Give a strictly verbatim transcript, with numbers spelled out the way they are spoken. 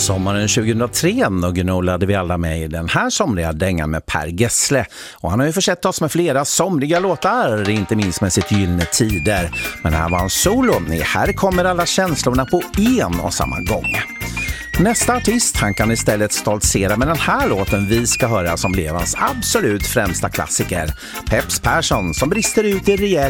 Sommaren tjugohundratre och gnolade vi alla med i den här somriga dängan med Per Gessle. Och han har ju försett oss med flera somriga låtar, inte minst med sitt gyllene tider. Men här var han solo. Nej, här kommer alla känslorna på en och samma gång. Nästa artist, han kan istället stoltsera med den här låten vi ska höra som blev hans absolut främsta klassiker. Peps Persson som brister ut i rejäl